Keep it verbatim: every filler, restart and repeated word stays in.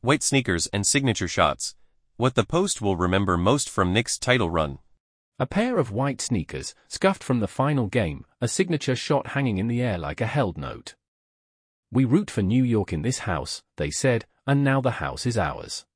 white sneakers and signature shots. What the Post will remember most from Knicks' title run. A pair of white sneakers, scuffed from the final game, a signature shot hanging in the air like a held note. "We root for New York in this house," they said, "and now the house is ours."